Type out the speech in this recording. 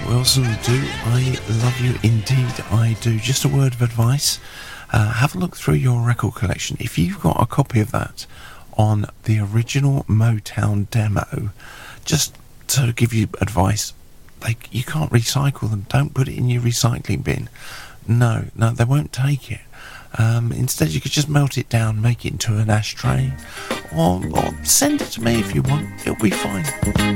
Wilson, do I love you? Indeed I do. Just a word of advice. Have a look through your record collection. If you've got a copy of that on the original Motown demo, just to give you advice, like, you can't recycle them. Don't put it in your recycling bin. No, they won't take it. Instead, you could just melt it down, make it into an ashtray, or send it to me if you want. It'll be fine.